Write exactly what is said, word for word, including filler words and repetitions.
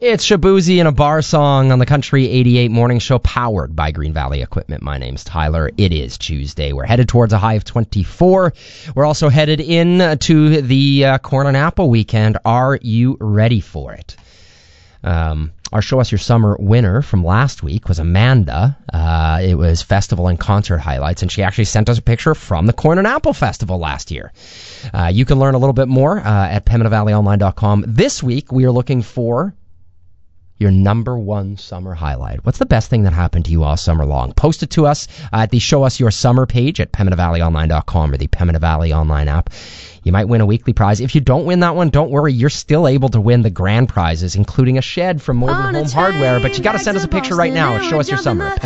It's Shabuzi and a bar song on the Country eighty-eight Morning Show, powered by Green Valley Equipment. My name's Tyler. It is Tuesday. We're headed towards a high of twenty-four. We're also headed in to the uh, Corn and Apple weekend. Are you ready for it? Um, our Show Us Your Summer winner from last week was Amanda. Uh, it was festival and concert highlights, and she actually sent us a picture from the Corn and Apple Festival last year. Uh, you can learn a little bit more uh, at pembina valley online dot com. This week, we are looking for your number one summer highlight. What's the best thing that happened to you all summer long? Post it to us uh, at the Show Us Your Summer page at pembina valley online dot com or the Pembina Valley Online app. You might win a weekly prize. If you don't win that one, don't worry. You're still able to win the grand prizes, including a shed from More Than Home Hardware. But you got to send us a picture right now at Show Us Your Summer.